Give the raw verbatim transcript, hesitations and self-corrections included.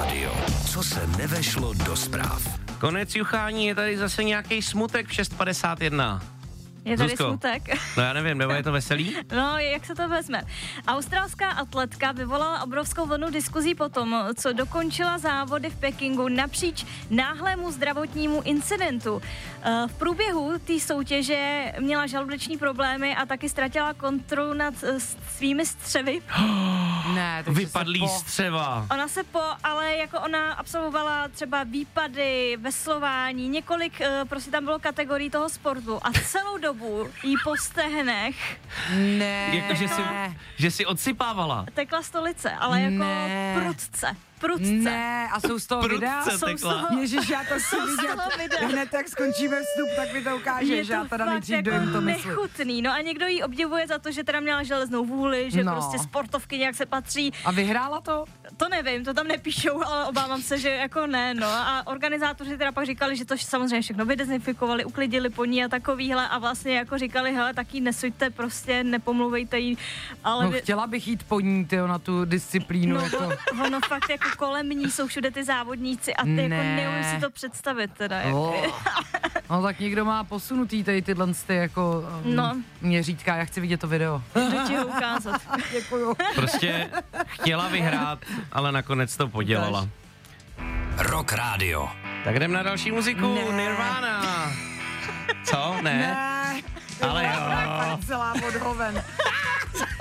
rádio. Co se nevešlo do zpráv. Konec juchání, je tady zase nějaký smutek v šest padesát jedna. Je tady Zuzko. smutek. No já nevím, nebo je to veselý? No, jak se to vezme? Australská atletka vyvolala obrovskou vlnu diskuzí po tom, co dokončila závody v Pekingu napříč náhlému zdravotnímu incidentu. V průběhu té soutěže měla žaludeční problémy a taky ztratila kontrolu nad svými střevy. Ne, takže Vypadlý se po... střeva. Ona se po, ale jako ona absolvovala třeba výpady, veslování, několik, prostě tam bylo kategorií toho sportu a celou dobu jí po stehnech Ne. Jako, že si, že si odsypávala. tekla stolice, ale jako Ne. prudce. Prudce. Ne, a jsou z toho Prudce videa? tekla. Jsou z toho- Ježiš, já to chci Jsou z vidět. toho videa. Hned jak skončíme vstup, tak mi to ukážeš, já teda fakt nejdřív jako dojím to mysli. nechutný. No a někdo jí obdivuje za to, že teda měla železnou vůli, že No. prostě sportovky nějak se patří. A vyhrála to? To nevím, to tam nepíšou, ale obávám se, že jako ne, no. A organizátoři teda pak říkali, že to samozřejmě všechno vydezinfikovali, uklidili po ní a takovýhle a vlastně jako říkali, hele, taky nesuďte prostě, nepomluvejte jí, ale... No vy- chtěla bych jít po ní, tyjo, na tu disciplínu, No, jako... ono fakt jako kolem ní jsou všude ty závodníci a ty jako Ne. neumím si to představit teda. Jako. Oh. No tak někdo má posunutý tady tyhle ty jako um, No. měřítka, já chci vidět to video. Jdu ti ho ukázat. Děkuju. Prostě chtěla vyhrát, ale nakonec to podělala. Rock rádio. Tak jdem na další muziku. Ne. Nirvana. Co? Ne? Ne. Ale jo. Celá odhoven.